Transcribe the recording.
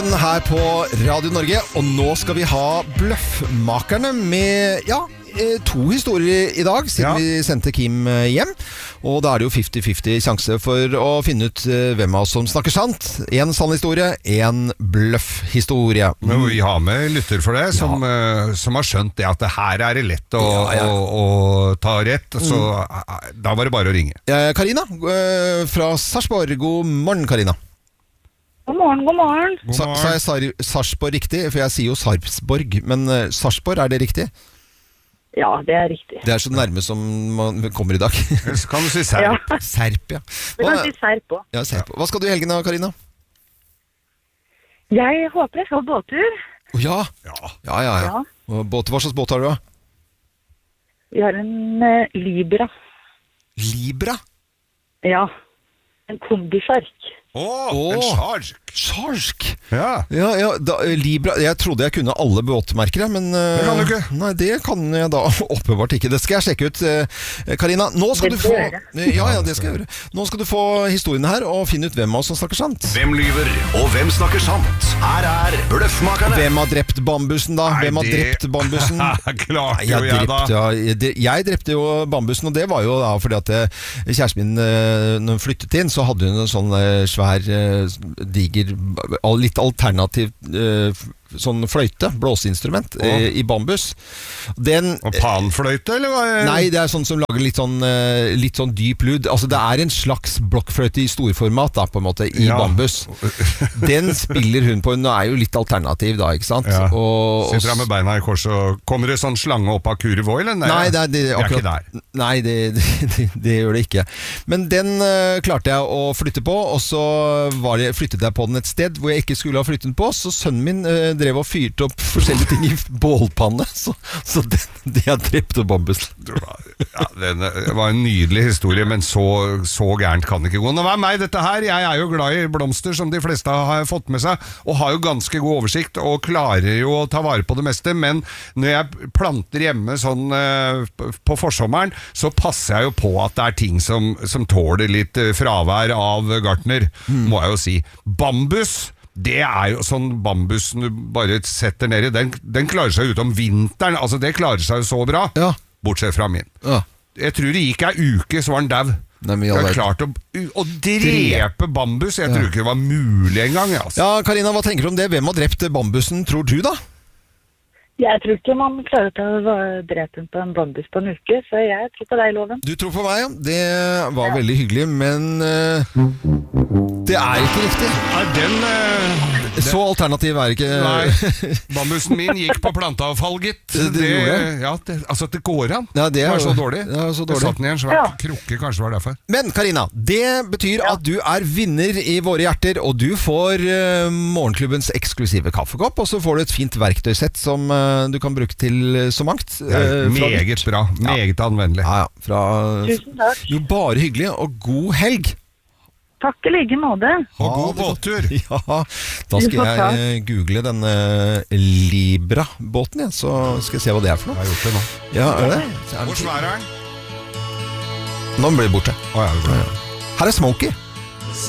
Her på Radio Norge, og nå skal vi ha Bløffmakerne med, to historier I dag, siden vi sendte Kim hjem. Og da det jo 50-50 sjanse for å finne ut hvem av oss som snakker sant. En sann historie, en bløffhistorie. Men vi har med lytter for det, som har skjønt det at det her det lett å ta rett, så da var det bare å ringe. Karina, fra Sarpsborg. God morgen, Karina. God morgen. Sa jeg Sarpsborg riktig? For jeg sier jo Sarpsborg, men Sarpsborg, det riktig? Ja, det riktig. Det så nærme som man kommer I dag. Så kan du si Serp. Ja. Serp, ja. Du kan si Serp også. Ja, Serp. Hva skal du I helgen da, Karina? Jeg håper jeg skal båttur. Ja. Og båt, hva slags båt har du da? Vi har en Libra. Libra? Ja, en kombisjark. En sjark. Sjark? Ja. Libra. Jeg trodde jeg kunne alle båtmerkere, men det kan du ikke. Nei, det kan jeg da åpenbart ikke. Det skal jeg sjekke ut. Karina, nå skal du få det skal jeg gjøre. Nå skal du få historiene her og finne ut hvem av oss som snakker sant. Hvem lyver, og hvem snakker sant? Her Bløffmakerne. Hvem har drept bambusen da? Hvem har drept bambusen? Klart jo jeg da. Jeg drepte jo bambusen, og det var jo da fordi at kjæresten min, når hun flyttet inn, så hadde hun en sånn svær, diger, litt alternativ sånn fløyte, blåseinstrument I bambus. Og panfløyte, eller hva? Nei, det sånn som lager litt sånn dyp lyd. Altså, det en slags blokkfløyte I storformat da, på en måte, I bambus. Den spiller hun på. Hun jo litt alternativ da, ikke sant? Ja. Sitter hun med beina I kors, og kommer det sånn slange opp av kurvå, eller? Nei, det ikke der. Nei, det gjør det ikke. Men den klarte jeg å flytte på, og så flyttet jeg på den et sted hvor jeg ikke skulle ha flyttet den på, så sønnen min drev og fyrte opp forskjellige ting I bålpanne, så det drepte bambus. Ja, det var en nydelig historie, men så gærent kan det ikke gå. Nå meg dette her, jeg jo glad I blomster som de fleste har fått med seg, og har jo ganske god oversikt, og klarer jo å ta vare på det meste, men når jeg planter hjemme sånn på forsommeren, så passer jeg jo på at det ting som tåler litt fravær av gartner, må jeg jo si. Bambus, det jo sånn bambusen du bare setter ned I, den klarer seg ut om vinteren, altså det klarer seg jo så bra, bortsett fra min. Jeg tror det gikk en uke, så var den dau. Jeg klart å drepe bambus, jeg tror ikke det var mulig en gang. Altså. Ja, Karina, hva tenker du om det? Hvem har drept bambusen, tror du da? Jeg tror ikke man klarer å drepe på en bambus på en uke, så jeg tror på deg, Loven. Du tror på meg, ja. Det var veldig hyggelig, men det ikke riktig. Så alternativ ikke... Nei, bambusen min gikk på planteavfall, gitt. Altså, det går an. Ja, det var så dårlig. Det satt den I en svart krukke, kanskje var det derfor. Men Karina, det betyr at du vinner I våre hjerter, og du får morgenklubbens eksklusive kaffekopp, og så får du et fint verktøysett som du kan bruke til så mangt. Meget bra, meget anvendelig. Tusen takk. Jo, bare hyggelig, og god helg. Takk I like måte. Og god båttur. Ja, da skal jeg google denne Libra-båten, så skal jeg se hva det for noe. Jeg har gjort det nå. Ja, det? Hvor svær den? Nå blir det borte. Ja, Her Smokey.